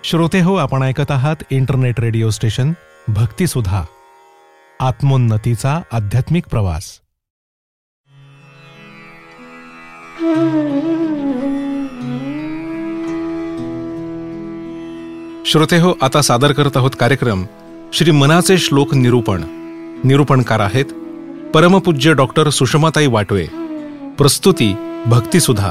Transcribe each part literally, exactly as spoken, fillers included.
श्रोते हो, आपण ऐकत आहात इंटरनेट रेडिओ स्टेशन भक्तिसुधा, आत्मोन्नतीचा आध्यात्मिक प्रवास. श्रोते हो, आता सादर करत आहोत कार्यक्रम श्री मनाचे श्लोक निरूपण. निरूपणकार आहेत परमपूज्य डॉक्टर सुषमाताई वाटवे. प्रस्तुती भक्तिसुधा.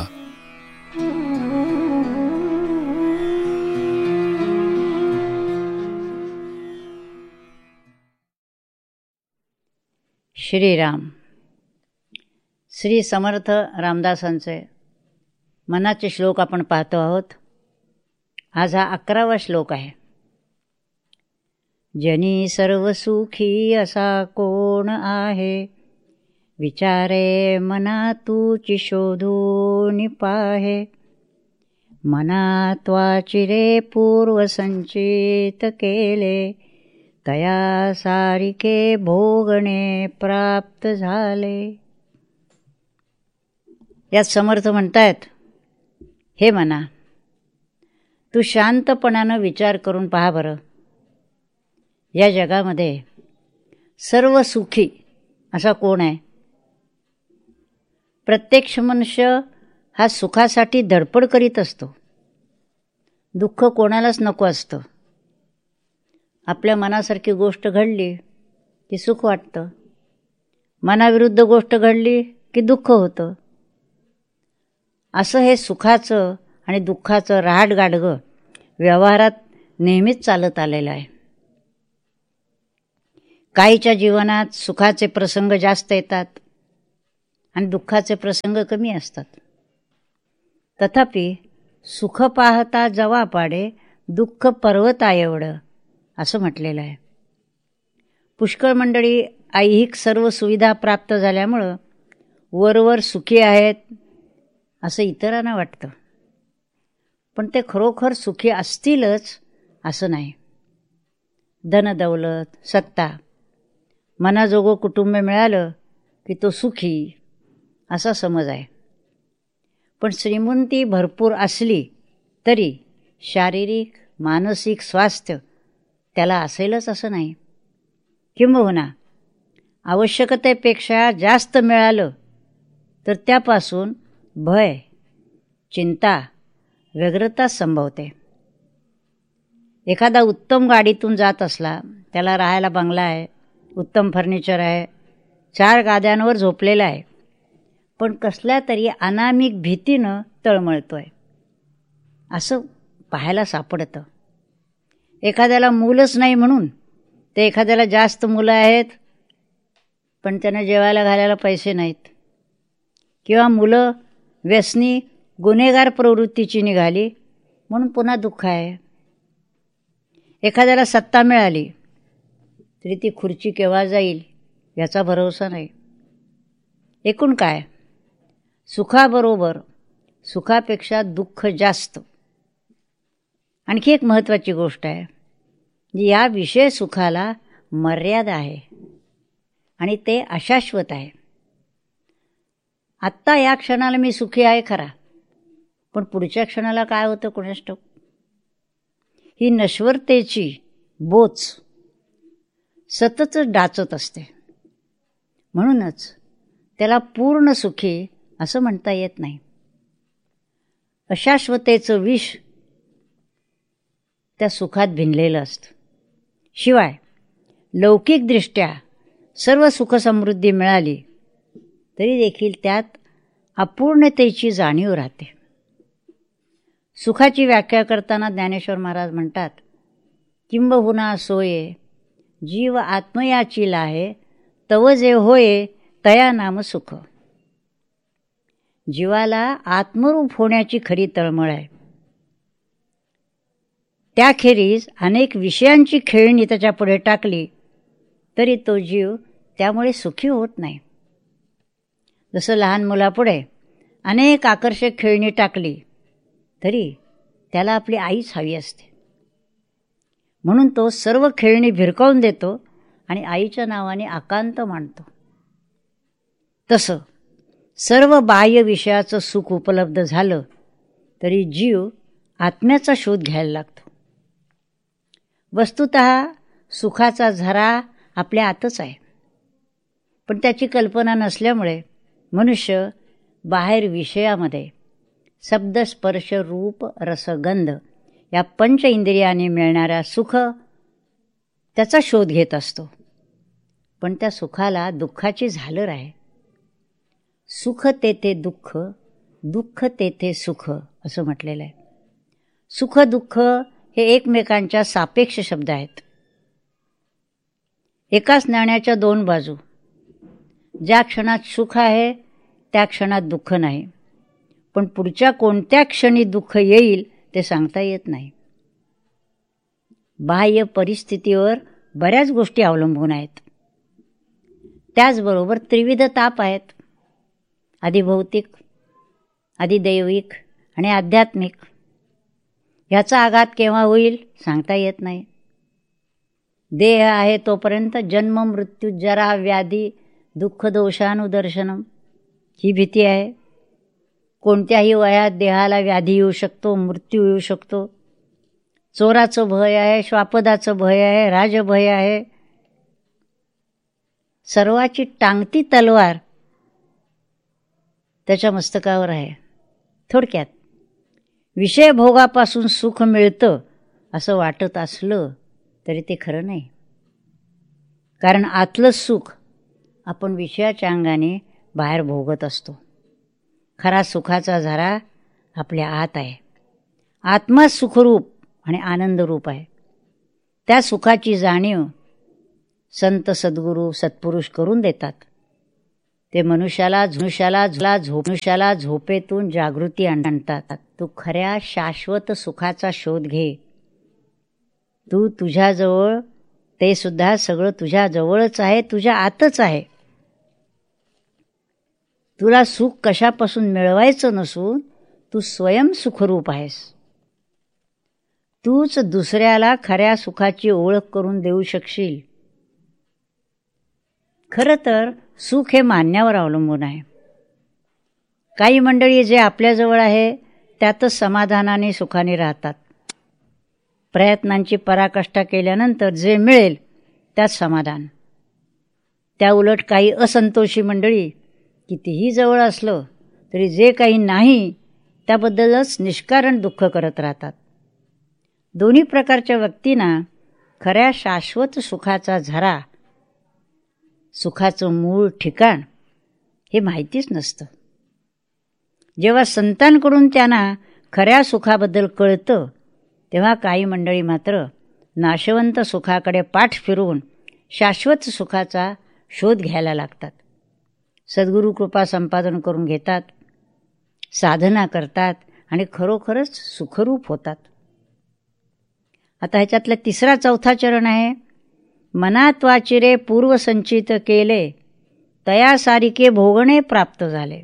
श्रीराम. श्री समर्थ रामदासांचे मनाचे श्लोक आपण पाहतो आहोत. आज हा अकरावा श्लोक आहे. जनी सर्व सुखी असा कोण आहे, विचारे मना तूची शोधून पाहे. मना त्वाची रे पूर्व संचित केले, तया सारिके भोगणे प्राप्त झाले. यात समर्थ म्हणतायत, हे मना, तू शांतपणानं विचार करून पहा बरं. या जगामध्ये सर्व सुखी असा कोण आहे? प्रत्यक्ष मनुष्य हा सुखासाठी धडपड करीत असतो. दुःख कोणालाच नको असतं. आपल्या मनासारखी गोष्ट घडली की सुख वाटतं, मनाविरुद्ध गोष्ट घडली की दुःख होतं. असं हे सुखाचं आणि दुःखाचं रहाटगाडगं व्यवहारात नेहमीच चालत आलेलं आहे. काहीच्या जीवनात सुखाचे प्रसंग जास्त येतात आणि दुःखाचे प्रसंग कमी असतात. तथापि सुख पाहता जवा पाडे, दुःख पर्वता एवढं असं म्हटलेलं आहे. पुष्कळ मंडळी ऐहिक सर्व सुविधा प्राप्त झाल्यामुळं वरवर सुखी आहेत असं इतरांना वाटतं, पण ते खरोखर सुखी असतीलच असं नाही. धनदौलत, सत्ता, मनाजोगं कुटुंब मिळालं की तो सुखी असा समज आहे. पण श्रीमंती भरपूर असली तरी शारीरिक मानसिक स्वास्थ्य त्याला असेलच असं नाही. किंबहुना आवश्यकतेपेक्षा जास्त मिळालं तर त्यापासून भय, चिंता, व्यग्रता संभवते. एखादा उत्तम गाडीतून जात असला, त्याला राहायला बंगला आहे, उत्तम फर्निचर आहे, चार गाद्यांवर झोपलेला आहे, पण कसल्या तरी अनामिक भीतीनं तळमळतोय असं पाहायला सापडतं. एखाद्याला मूलच नाही म्हणून ते एखाद्याला जास्त मुलं आहेत पण त्यांना जेवायला घालायला पैसे नाहीत, किंवा मुलं व्यसनी गुन्हेगार प्रवृत्तीची निघाली म्हणून पुन्हा दुःख आहे. एखाद्याला सत्ता मिळाली तरी ती खुर्ची केव्हा जाईल याचा भरोसा नाही. एकूण काय, सुखाबरोबर सुखापेक्षा दुःख जास्त. आणखी एक महत्त्वाची गोष्ट आहे, या विषय सुखाला मर्यादा आहे आणि ते अशाश्वत आहे. आत्ता या क्षणाला मी सुखी आहे खरा, पण पुढच्या क्षणाला काय होतं कोणास ठाऊक. ही नश्वरतेची बोच सतत डाचत असते. म्हणूनच त्याला पूर्ण सुखी असं म्हणता येत नाही. अशाश्वतेचं विष त्या सुखात भिनलेलं असतं. शिवाय लौकिकदृष्ट्या सर्व सुखसमृद्धी मिळाली तरी देखील त्यात अपूर्णतेची जाणीव राहते. सुखाची व्याख्या करताना ज्ञानेश्वर महाराज म्हणतात, किंबहुना सोये जीव आत्मयाची लाहे, तव जे होये तया नाम सुख. जीवाला आत्मरूप होण्याची खरी तळमळ आहे. त्याखेरीज अनेक विषयांची खेळणी त्याच्या पुढे टाकली तरी तो जीव त्यामुळे सुखी होत नाही. जसं लहान मुलापुढे अनेक आकर्षक खेळणी टाकली तरी त्याला आपली आईच हवी असते, म्हणून तो सर्व खेळणी भिरकावून देतो आणि आईच्या नावाने आकांत मानतो. तसं सर्व बाह्य विषयाचं सुख उपलब्ध झालं तरी जीव आत्म्याचा शोध घ्यायला लागतो. वस्तुतः सुखाचा झरा आपल्या आतच आहे, पण त्याची कल्पना नसल्यामुळे मनुष्य बाहेर विषयामध्ये शब्द स्पर्श रूप रसगंध या पंच इंद्रियाने मिळणाऱ्या सुख त्याचा शोध घेत असतो. पण त्या सुखाला दुःखाची झालर आहे. सुख तेथे दुःख, दुःख तेथे सुख असं म्हटलेलं आहे. सुख दुःख हे एकमेकांच्या सापेक्ष शब्द आहेत. एकाच नाण्याच्या दोन बाजू. ज्या क्षणात सुख आहे त्या क्षणात दुःख नाही, पण पुढच्या कोणत्या क्षणी दुःख येईल ते सांगता येत नाही. बाह्य परिस्थितीवर बऱ्याच गोष्टी अवलंबून आहेत. त्याचबरोबर त्रिविध ताप आहेत. आधी भौतिक, आधी दैविक आणि आध्यात्मिक. ह्याचा आघात केव्हा होईल सांगता येत नाही. देह आहे तोपर्यंत जन्म मृत्यू जरा व्याधी दुःख दोषानुदर्शनम ही भीती आहे. कोणत्याही वयात देहाला व्याधी येऊ शकतो, मृत्यू येऊ शकतो. चोराचं भय आहे, श्वापदाचं भय आहे, राजभय आहे. सर्वाची टांगती तलवार त्याच्या मस्तकावर आहे. थोडक्यात विषय भोगापासून सुख मिळतं असं वाटत असलं तरी ते खरं नाही. कारण आतलं सुख आपण विषयाच्या अंगाने बाहेर भोगत असतो. खरा सुखाचा झरा आपल्या आत आहे. आत्मा सुखरूप आणि आनंदरूप आहे. त्या सुखाची जाणीव संत सद्गुरू सत्पुरुष करून देतात. ते मनुष्याला मनुष्याला झोला झोप मनुष्याला झोपेतून जागृती आणतात. तू खऱ्या शाश्वत सुखाचा शोध घे. तू तुझ्याजवळ, ते सुद्धा सगळं तुझ्या जवळच आहे, तुझ्या आतच आहे. तुला सुख कशापासून मिळवायचं नसून तू स्वयं सुखरूप आहेस. तूच दुसऱ्याला खऱ्या सुखाची ओळख करून देऊ शकशील. खरं तर सुख हे मानण्यावर अवलंबून आहे. काही मंडळी जे आपल्याजवळ आहे त्यातच समाधानाने सुखाने राहतात. प्रयत्नांची पराकाष्ठा केल्यानंतर जे मिळेल त्यात समाधान. त्या उलट काही असंतोषी मंडळी कितीही जवळ असलं तरी जे काही नाही त्याबद्दलच निष्कारण दुःख करत राहतात. दोन्ही प्रकारच्या व्यक्तींना खऱ्या शाश्वत सुखाचा झरा, सुखाचं मूळ ठिकाण हे माहितीच नसतं. जेव्हा संतांकडून त्यांना खऱ्या सुखाबद्दल कळतं तेव्हा काही मंडळी मात्र नाशवंत सुखाकडे पाठ फिरवून शाश्वत सुखाचा शोध घ्यायला लागतात. सद्गुरू कृपा संपादन करून घेतात, साधना करतात आणि खरोखरच सुखरूप होतात. आता ह्याच्यातला तिसरा चौथा चरण आहे, मनात वाचिरे पूर्वसंचित केले तया सारिके भोगणे प्राप्त झाले.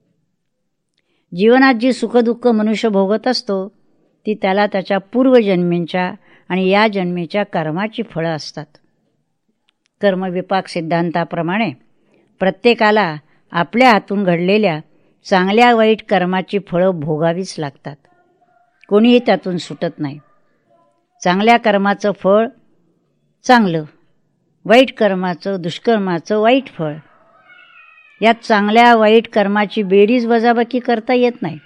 जीवनात जी सुखदुःख मनुष्य भोगत असतो ती त्याला त्याच्या पूर्वजन्मींच्या आणि या जन्मीच्या कर्माची फळं असतात. कर्मविपाक सिद्धांताप्रमाणे प्रत्येकाला आपल्या हातून घडलेल्या चांगल्या वाईट कर्माची फळं भोगावीच लागतात. कोणीही त्यातून सुटत नाही. चांगल्या कर्माचं फळ चांगलं, वाईट कर्माचं दुष्कर्माचं वाईट फळ. यात चांगल्या वाईट कर्माची बेरीज वजाबाकी करता येत नाही.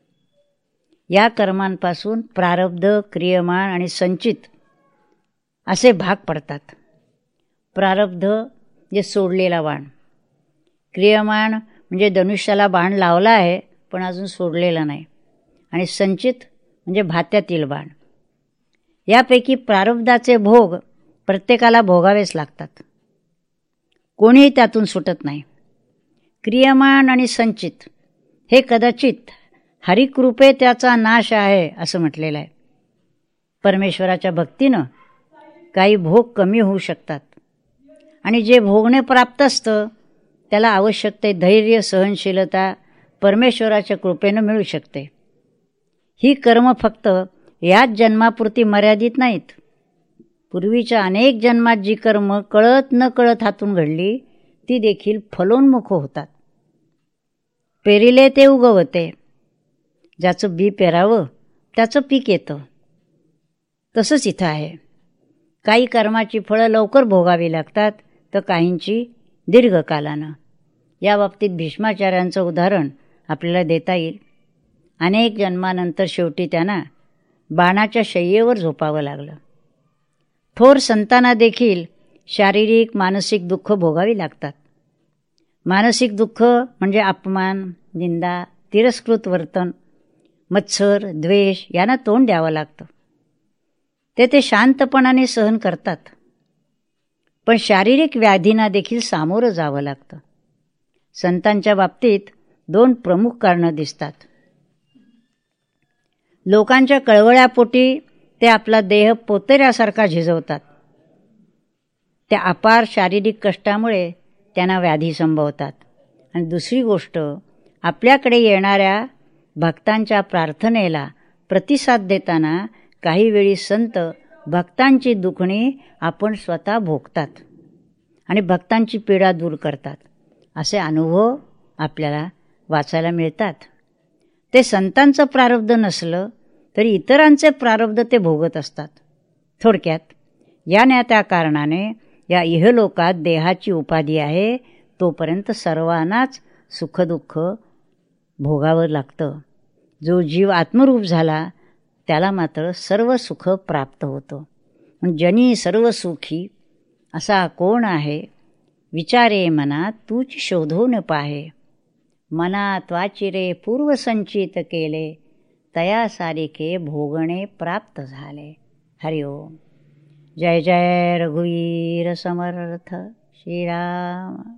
या कर्मांपासून प्रारब्ध, क्रियमाण आणि संचित असे भाग पडतात. प्रारब्ध जे सोडलेला बाण, क्रियमाण म्हणजे धनुष्याला बाण लावला आहे पण अजून सोडलेला नाही, आणि संचित म्हणजे भात्यातील बाण. यापैकी प्रारब्धाचे भोग प्रत्येकाला भोगावेच लागतात. कोणीही त्यातून सुटत नाही. क्रियमाण आणि संचित हे कदाचित हरिकृपे त्याचा नाश आहे असं म्हटलेलं आहे. परमेश्वराच्या भक्तीनं काही भोग कमी होऊ शकतात आणि जे भोगणे प्राप्त असतं त्याला आवश्यक ते धैर्य, सहनशीलता परमेश्वराच्या कृपेनं मिळू शकते. ही कर्म फक्त याच जन्मापुरती मर्यादित नाहीत. पूर्वीच्या अनेक जन्मात जी कर्म कळत न कळत हातून घडली ती देखील फलोन्मुख होतात. पेरिले ते उगवते. ज्याचं बी पेरावं त्याचं पीक येतं. तसंच इथं आहे. काही कर्माची फळं लवकर भोगावी लागतात तर काहींची दीर्घकालानं. या बाबतीत भीष्माचार्यांचं उदाहरण आपल्याला देता येईल. अनेक जन्मानंतर शेवटी त्यांना बाणाच्या शय्येवर झोपावं लागलं. थोर संतांना देखील शारीरिक मानसिक दुःख भोगावी लागतात. मानसिक दुःख म्हणजे अपमान, निंदा, तिरस्कृत वर्तन, मत्सर, द्वेष यांना तोंड द्यावं लागतं. ते ते शांतपणाने सहन करतात. पण शारीरिक व्याधींना देखील सामोरं जावं लागतं. संतांच्या बाबतीत दोन प्रमुख कारणं दिसतात. लोकांच्या कळवळ्यापोटी ते आपला देह पोतेऱ्यासारखा झिजवतात. त्या अपार शारीरिक कष्टामुळे त्यांना व्याधी संभवतात. आणि दुसरी गोष्ट, आपल्याकडे येणाऱ्या भक्तांच्या प्रार्थनेला प्रतिसाद देताना काही वेळी संत भक्तांची दुखणी आपण स्वतः भोगतात आणि भक्तांची पीडा दूर करतात. असे अनुभव आपल्याला वाचायला मिळतात. ते संतांचं प्रारब्ध नसलं तरी इतरांचे प्रारब्ध ते भोगत असतात. थोडक्यात या ना त्या कारणाने या इहलोकात देहाची उपाधी आहे तोपर्यंत सर्वांनाच सुखदुःख भोगावं लागतं. जो जीव आत्मरूप झाला त्याला मात्र सर्व सुख प्राप्त होतं. जनी सर्व सुखी असा कोण आहे, विचारे मना तूच शोधून पाहे. मनात वाचिरे पूर्वसंचित केले, तया सारिके भोगणे प्राप्त झाले. हरिओम. जय जय रघुवीर समर्थ श्रीराम.